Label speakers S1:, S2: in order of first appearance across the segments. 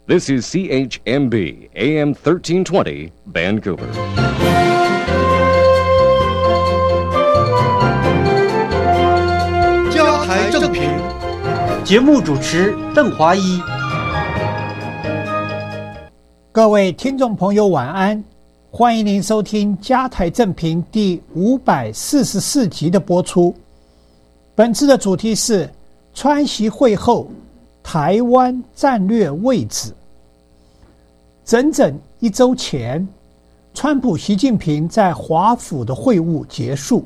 S1: This is CHMB AM 1320 Vancouver.
S2: 家台正平，
S3: 节目主持邓华一。
S4: 各位听众朋友晚安，欢迎您收听家台正平第544集的播出。本次的主题是川习会后台湾战略位置。整整一周前，川普习近平在华府的会晤结束，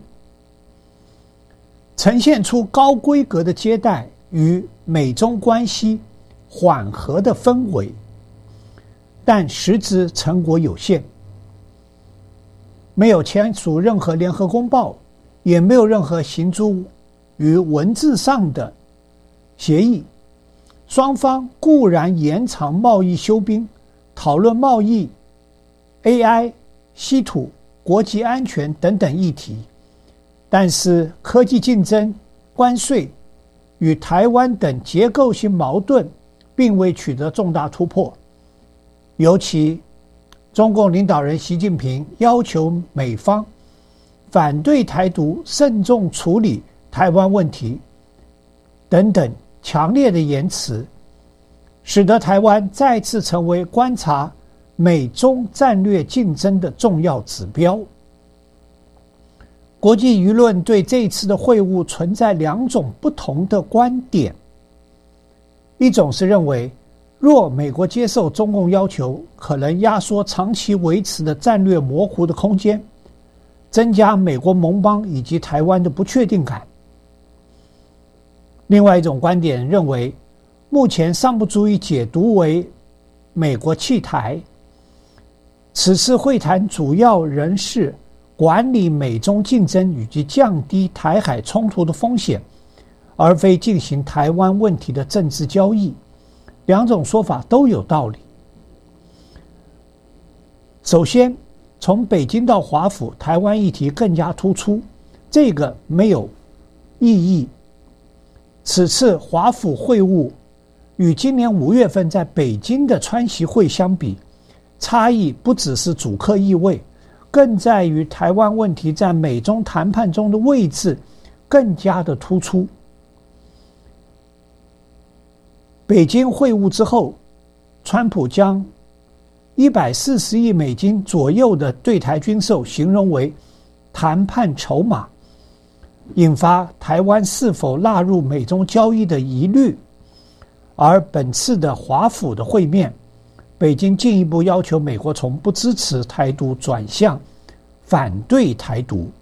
S4: 呈现出高规格的接待与美中关系缓和的氛围，但实质成果有限，没有签署任何联合公报，也没有任何行诸于文字上的协议。双方固然延长贸易休兵，讨论贸易、AI、稀土、国际安全等等议题，但是科技竞争、关税与台湾等结构性矛盾并未取得重大突破。尤其中共领导人习近平要求美方反对台独、慎重处理台湾问题等等强烈的言辞，使得台湾再次成为观察美中战略竞争的重要指标。国际舆论对这一次的会晤存在两种不同的观点，一种是认为若美国接受中共要求，可能压缩长期维持的战略模糊的空间，增加美国盟邦以及台湾的不确定感。另外一种观点认为，目前尚不足以解读为美国弃台，此次会谈主要仍是管理美中竞争以及降低台海冲突的风险，而非进行台湾问题的政治交易。两种说法都有道理。首先，从北京到华府，台湾议题更加突出，这个没有异议。此次华府会晤与今年5月份在北京的川习会相比，差异不只是主客意味，更在于台湾问题在美中谈判中的位置更加的突出。北京会晤之后，川普将140亿美金左右的对台军售形容为谈判筹码，引发台湾是否纳入美中交易的疑虑。而本次的华府的会面，北京进一步要求美国从不支持台独转向反对台独。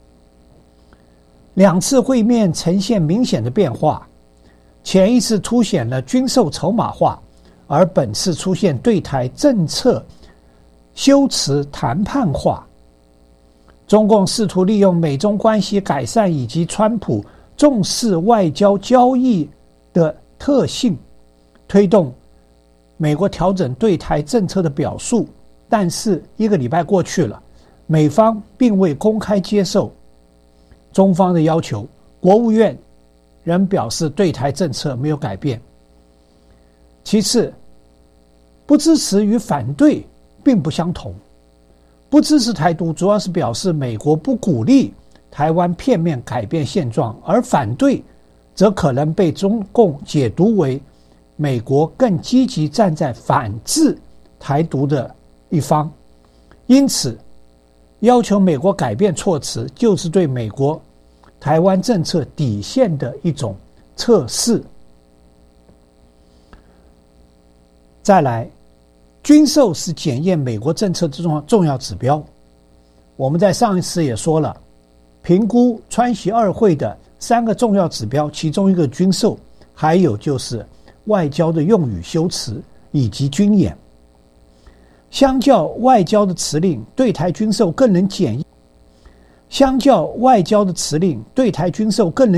S4: 两次会面呈现明显的变化，前一次凸显了军售筹码化，而本次出现对台政策修辞谈判化。中共试图利用美中关系改善以及川普重视外交交易的特性，推动美国调整对台政策的表述，但是1个礼拜过去了，美方并未公开接受中方的要求，国务院仍表示对台政策没有改变。其次，不支持与反对并不相同。不支持台独主要是表示美国不鼓励台湾片面改变现状，而反对则可能被中共解读为美国更积极站在反制台独的一方。因此，要求美国改变措辞，就是对美国台湾政策底线的一种测试。再来，军售是检验美国政策的重要指标。我们在上一次也说了，评估川习二会的3个重要指标，其中一个军售，还有就是外交的用语修辞以及军演。相较外交的辞令，对台军售更能检验。相较外交的辞令，对台军售更能